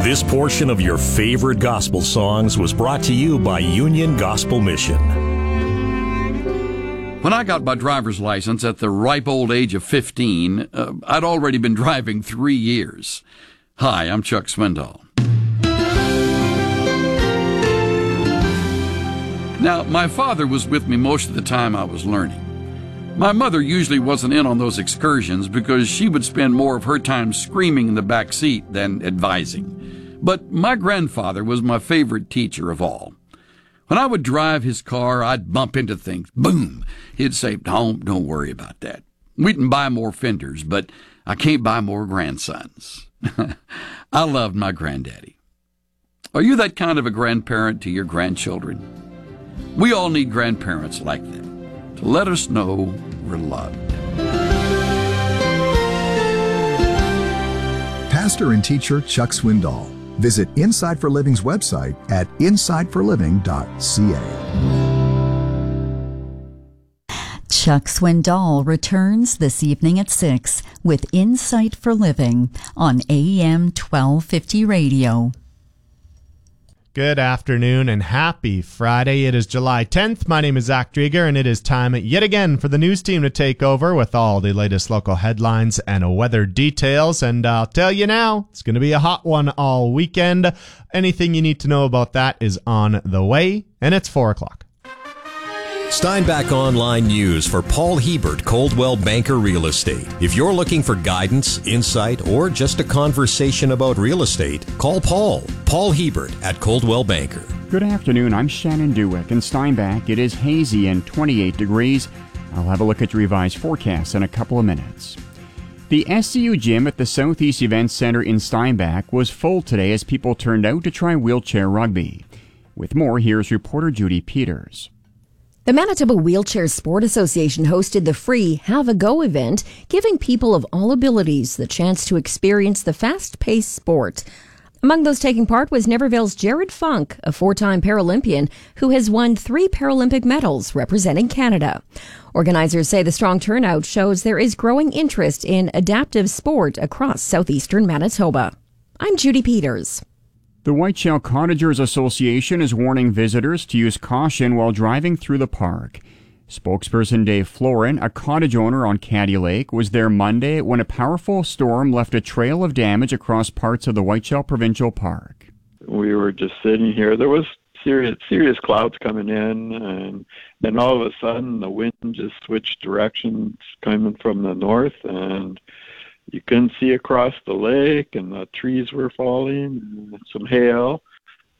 This portion of your favorite gospel songs was brought to you by Union Gospel Mission. When I got my driver's license at the ripe old age of 15, I'd already been driving 3 years. Hi, I'm Chuck Swindoll. Now, my father was with me most of the time I was learning. My mother usually wasn't in on those excursions because she would spend more of her time screaming in the back seat than advising. But my grandfather was my favorite teacher of all. When I would drive his car, I'd bump into things. Boom! He'd say, don't worry about that. We can buy more fenders, but I can't buy more grandsons. I loved my granddaddy. Are you that kind of a grandparent to your grandchildren? We all need grandparents like that to let us know we're loved. Pastor and teacher Chuck Swindoll. Visit Inside for Living's website at insideforliving.ca. Chuck Swindoll returns this evening at 6 with Insight for Living on AM 1250 Radio. Good afternoon and happy Friday. It is July 10th. My name is Zach Drieger, and it is time yet again for the news team to take over with all the latest local headlines and weather details. And I'll tell you now, it's going to be a hot one all weekend. Anything you need to know about that is on the way, and it's 4 o'clock. Steinbach Online News for Paul Hebert, Coldwell Banker Real Estate. If you're looking for guidance, insight, or just a conversation about real estate, call Paul Hebert at Coldwell Banker. Good afternoon. I'm Shannon Dewick in Steinbach. It is hazy and 28 degrees. I'll have a look at your revised forecast in a couple of minutes. The SCU gym at the Southeast Events Center in Steinbach was full today as people turned out to try wheelchair rugby. With more, here's reporter Judy Peters. The Manitoba Wheelchair Sport Association hosted the free Have a Go event, giving people of all abilities the chance to experience the fast-paced sport. Among those taking part was Neverville's Jared Funk, a 4-time Paralympian who has won 3 Paralympic medals representing Canada. Organizers say the strong turnout shows there is growing interest in adaptive sport across southeastern Manitoba. I'm Judy Peters. The Whiteshell Cottagers Association is warning visitors to use caution while driving through the park. Spokesperson Dave Florin, a cottage owner on Caddy Lake, was there Monday when a powerful storm left a trail of damage across parts of the Whiteshell Provincial Park. We were just sitting here. There was serious clouds coming in, and then all of a sudden the wind just switched directions coming from the north, and you couldn't see across the lake, and the trees were falling, and some hail.